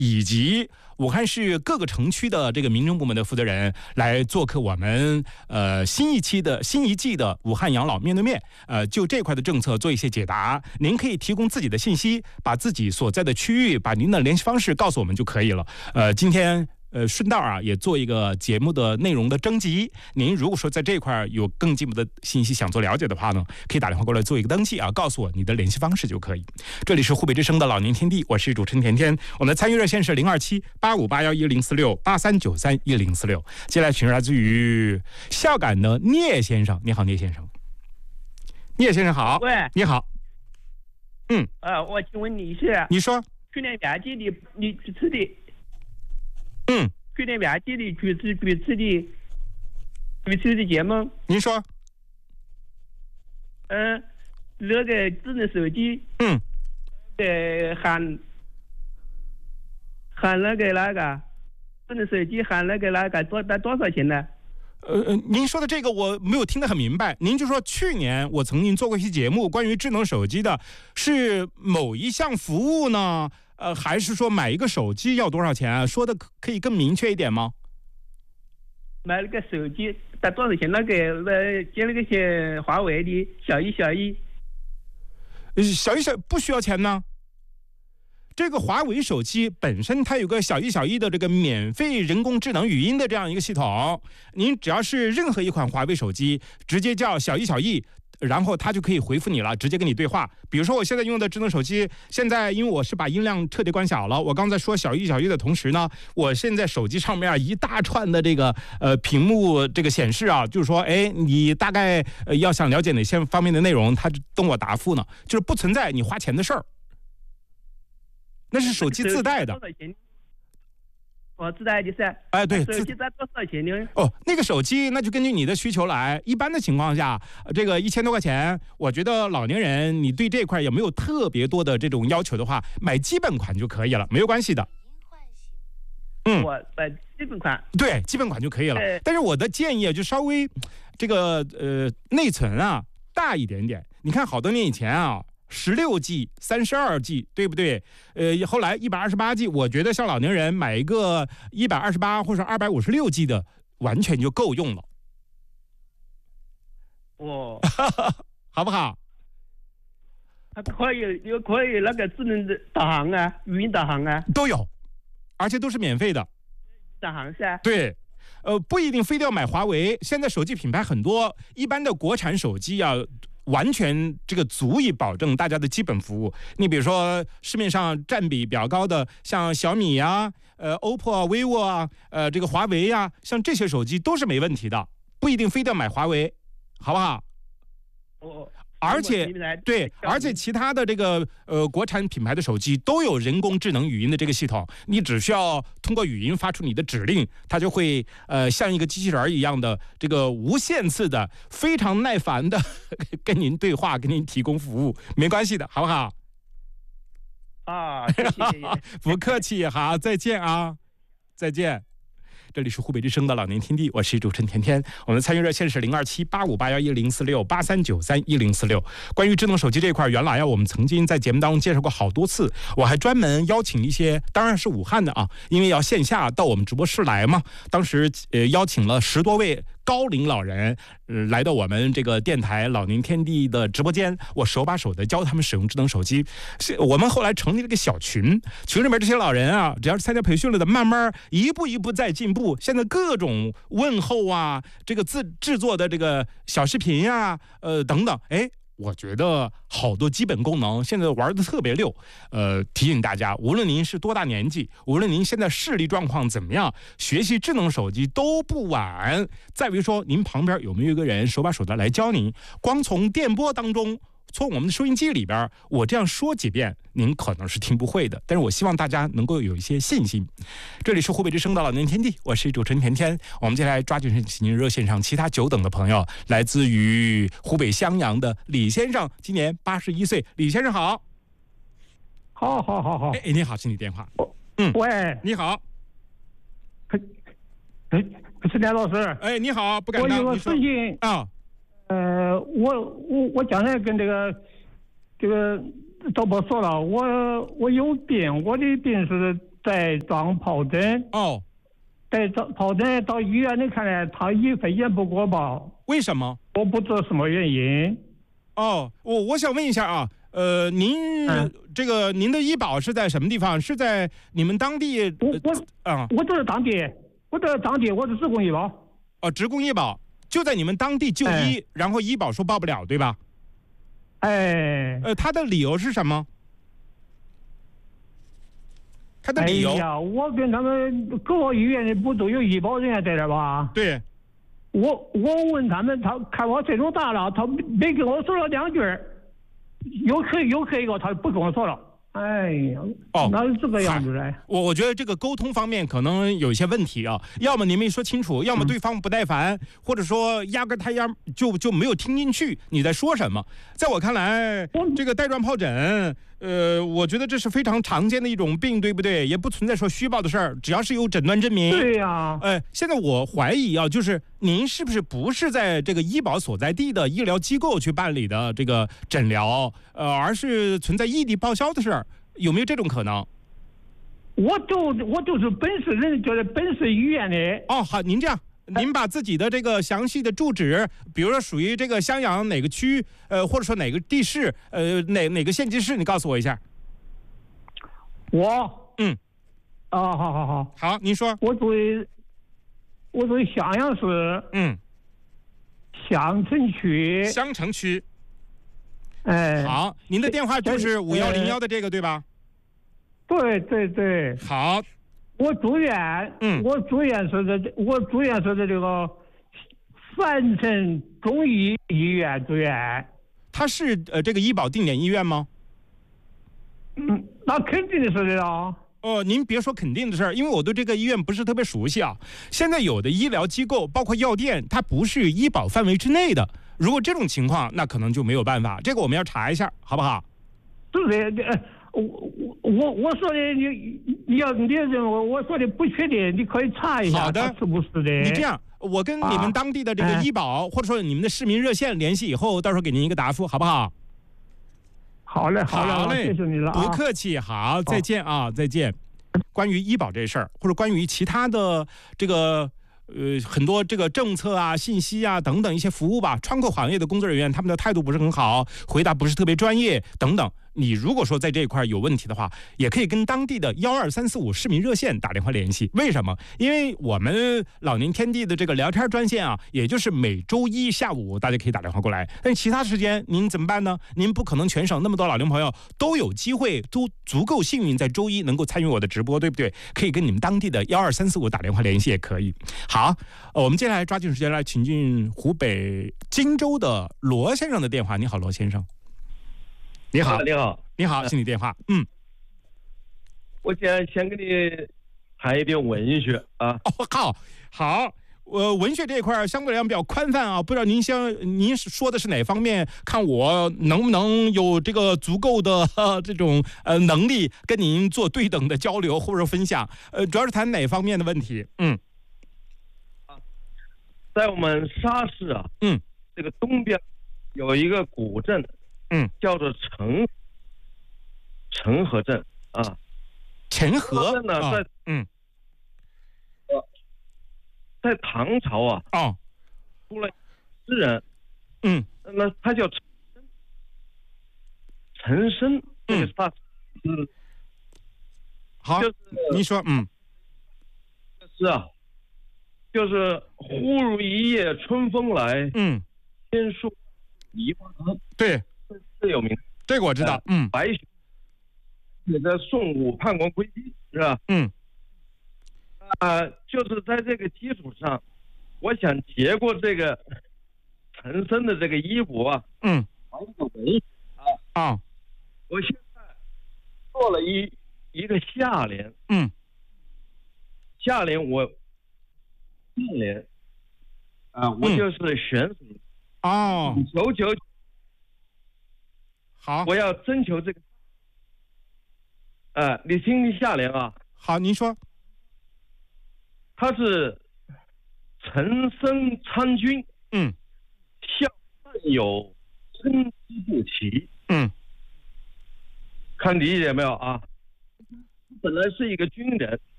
以及武汉市各个城区的这个民政部门的负责人来做客我们新一季的武汉养老面对面，就这块的政策做一些解答。您可以提供自己的信息，把自己所在的区域，把您的联系方式告诉我们就可以了。今天顺道啊，也做一个节目的内容的征集。您如果说在这一块有更进一步的信息想做了解的话呢，可以打电话过来做一个登记啊，告诉我你的联系方式就可以。这里是湖北之声的老年天地，我是主持人甜甜。我们的参与热线是027-8581-1046，8393-1046。接下来请来自于孝感的聂先生，你好，聂先生。聂先生好。 喂， 你好。 我请问你一下， 你说。 去年夏季的你主持的。去年夏季的主持的节目， 您说。 那个智能手机，喊那个智能手机喊那个多少钱呢？ 您说的这个我没有听得很明白。您就说去年我曾经做过一期节目关于智能手机的，是某一项服务呢？还是说买一个手机要多少钱啊？说的可以更明确一点吗？ 买了个手机打多少钱？接了个些华为的小一不需要钱呢。这个华为手机本身它有个小一的这个免费人工智能语音的这样一个系统，您只要是任何一款华为手机，直接叫小一，然后它就可以回复你了，直接跟你对话。比如说我现在用的智能手机，现在因为我是把音量彻底关小了，我刚才说小一的同时呢，我现在手机上面一大串的这个屏幕这个显示啊，就是说你大概要想了解哪些方面的内容，它就跟我答复呢，就是不存在你花钱的事儿，那是手机自带的。 自带的噻。 对， 手机在多少钱呢？ 那个手机那就根据你的需求来。一般的情况下，这个1000多块钱，我觉得老年人你对这块也没有特别多的这种要求的话，买基本款就可以了，没有关系的。 我买基本款。对， 基本款就可以了。但是我的建议就稍微这个内存啊大一点点。你看好多年以前啊，16G、32G， 对不对？后来128G， 我觉得像老年人买一个128或者256G 的，完全就够用了。好不好？ 它可以那个智能的导航啊，语音导航啊， 都有，而且都是免费的。 导航噻。 对。不一定非得要买华为，现在手机品牌很多，一般的国产手机啊，完全这个足以保证大家的基本服务。你比如说市面上占比比较高的，像小米啊、OPPO 啊、vivo 啊、这个华为啊，像这些手机都是没问题的，不一定非得要买华为，好不好？而且其他的这个国产品牌的手机都有人工智能语音的这个系统，你只需要通过语音发出你的指令，它就会像一个机器人一样的这个无限次的非常耐烦的跟您对话，给您提供服务，没关系的，好不好？ 谢谢。 不客气，好，再见啊，再见。这里是湖北之声的老年天地，我是主持人甜甜。我们参与热线是027-8581-1046，8393-1046。关于智能手机这块，原来我们曾经在节目当中介绍过好多次，我还专门邀请一些，当然是武汉的啊，因为要线下到我们直播室来嘛。当时邀请了10多位高龄老人来到我们这个电台老年天地的直播间，我手把手的教他们使用智能手机。我们后来成立了个小群，群里面这些老人啊，只要是参加培训了的，慢慢一步一步在进步。现在各种问候啊，这个制作的这个小视频啊，等等，我觉得好多基本功能现在玩的特别溜。提醒大家，无论您是多大年纪，无论您现在视力状况怎么样，学习智能手机都不晚。在于说您旁边有没有一个人手把手的来教您，光从电波当中，从我们的收音机里边，我这样说几遍您可能是听不会的，但是我希望大家能够有一些信心。这里是湖北之声的老年天地，我是主持人甜甜。我们接下来抓紧您热线上其他久等的朋友，来自于湖北襄阳的李先生，今年81岁。李先生好。 好。 你好，请你电话。 喂， 你好。 是梁老师。 你好，不敢当。 我有个事情啊。 我刚才跟这个导播说了，我有病，我的病是在装疱疹。 哦， 在装疱疹到医院里看来，他非验不过报。 为什么？ 我不知道什么原因。 哦，我想问一下啊，您这个您的医保是在什么地方？是在你们当地？ 我这是当地，我是职工医保。 哦，职工医保就在你们当地就医，然后医保说报不了，对吧？他的理由是什么？他的理由？ 哎呀，我跟他们各个医院的不都有医保人员在这吧？ 对。 我问他们，他看我岁数大了，他没跟我说了2句，又可以个，他不跟我说了。哎呀，哪有这个样子嘞？ 我觉得这个沟通方面可能有一些问题啊，要么你没说清楚，要么对方不耐烦，或者说压根他就没有听进去你在说什么。在我看来，这个带状疱疹，我觉得这是非常常见的一种病，对不对？也不存在说虚报的事儿，只要是有诊断证明。 对呀。 现在我怀疑啊，就是您是不是在这个医保所在地的医疗机构去办理的这个诊疗，而是存在异地报销的事儿，有没有这种可能？ 我就是本市人，就是本市医院的。 哦，好，您这样。您把自己的这个详细的住址，比如说属于这个襄阳哪个区，或者说哪个地市，哪个县级市，你告诉我一下。好，您说。 我属于襄阳市，襄城区。 襄城区。好，您的电话就是5101的这个，对吧？ 对。 好。 我住院，我住院是在这个樊城中医医院住院。 他是这个医保定点医院吗？ 那肯定是的啊。 您别说肯定的事儿，因为我对这个医院不是特别熟悉啊。现在有的医疗机构，包括药店，它不是医保范围之内的。如果这种情况，那可能就没有办法。这个我们要查一下，好不好？ 是的。我说的你要你认为我说的不确定，你可以查一下。 好的， 是不是的？ 你这样，我跟你们当地的这个医保，或者说你们的市民热线联系以后，到时候给您一个答复，好不好？ 好嘞，谢谢你了。 不客气，好，再见啊，再见。关于医保这事儿，或者关于其他的这个。很多这个政策啊、信息啊等等一些服务吧，窗口行业的工作人员他们的态度不是很好，回答不是特别专业等等。你如果说在这一块有问题的话，也可以跟当地的12345市民热线打电话联系。为什么？因为我们老年天地的这个聊天专线啊，也就是每周一下午大家可以打电话过来，但其他时间您怎么办呢？您不可能全省那么多老龄朋友都有机会，都足够幸运在周一能够参与我的直播，对不对？可以跟你们当地的12345打电话联系也可以。好，我们接下来抓紧时间来请进湖北荆州的罗先生的电话。你好，罗先生。你好，你好，是你电话。 我先跟你谈一点文学啊。 好，文学这一块相对来讲比较宽泛啊，不知道您说的是哪方面？看我能不能有这个足够的这种能力跟您做对等的交流或者分享。主要是谈哪方面的问题？ 在我们沙市啊，这个东边有一个古镇。叫做陈河镇啊。 陈河镇呢，在唐朝啊，出了诗人，那他叫陈升，这个他好， 就是您说， 是啊，就是忽如一夜春风来，天树梨花堂， 对。 最有名， 这个我知道。 白雪写的宋武叛国归期是吧？就是在这个基础上，我想结过这个陈升的这个衣钵啊，还有个文学我现在做了一个下联，下联我就是选手999。 好， 我要征求这个，你听下联啊。 好，您说。 他是陈升参军，向战友参差不齐，看理解没有啊？ 本来是一个军人，